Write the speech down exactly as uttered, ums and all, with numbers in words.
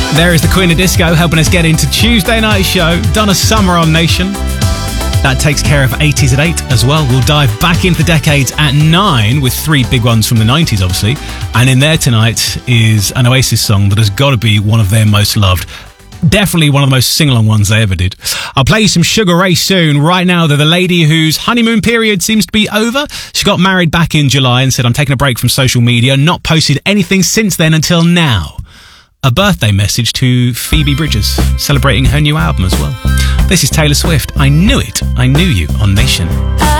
There is the Queen of Disco helping us get into Tuesday night show. Donna Summer on Nation. That takes care of eighties at eight as well. We'll dive back into the decades at nine with three big ones from the nineties, obviously. And in there tonight is an Oasis song that has got to be one of their most loved. Definitely one of the most sing-along ones they ever did. I'll play you some Sugar Ray soon. Right now, they're the lady whose honeymoon period seems to be over. She got married back in July and said, I'm taking a break from social media. Not posted anything since then until now. A birthday message to Phoebe Bridgers, celebrating her new album as well. This is Taylor Swift. I Knew It, I Knew You on Nation.